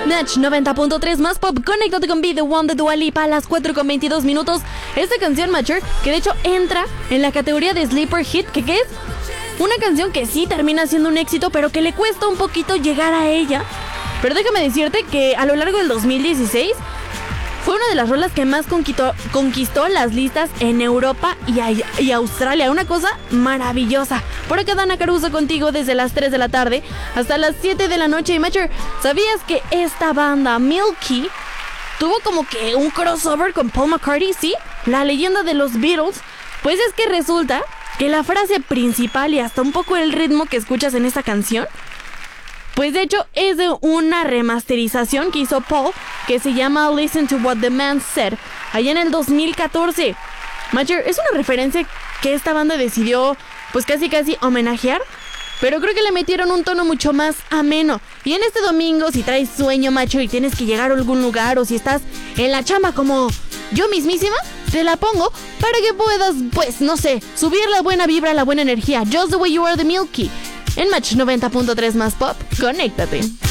Match 90.3 más pop. Conéctate con Be The One de Dua Lipa a las 4:22. Esta canción, Matcher, que de hecho entra en la categoría de Sleeper Hit, que es una canción que sí termina siendo un éxito, pero que le cuesta un poquito llegar a ella. Pero déjame decirte que a lo largo del 2016 fue una de las rolas que más conquistó las listas en Europa y Australia. Una cosa maravillosa. Por acá Dana Caruso contigo desde las 3 de la tarde hasta las 7 de la noche. Y Matcher, ¿sabías que esta banda Milky tuvo como que un crossover con Paul McCartney? Sí, la leyenda de los Beatles. Pues es que resulta que la frase principal y hasta un poco el ritmo que escuchas en esta canción, pues de hecho es de una remasterización que hizo Paul, que se llama Listen to What the Man Said, allá en el 2014. Matcher, es una referencia que esta banda decidió pues casi homenajear, pero creo que le metieron un tono mucho más ameno. Y en este domingo, si traes sueño, Matcher, y tienes que llegar a algún lugar, o si estás en la chamba como yo mismísima, te la pongo para que puedas, pues, no sé, subir la buena vibra, la buena energía. Just the way you are, the Milky. En Match 90.3 más pop, conéctate.